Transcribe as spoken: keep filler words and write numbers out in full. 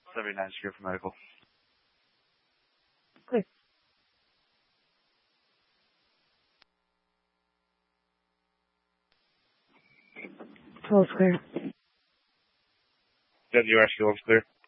seventy-nine secure for medical. Clear. twelve clear. W R C one's clear.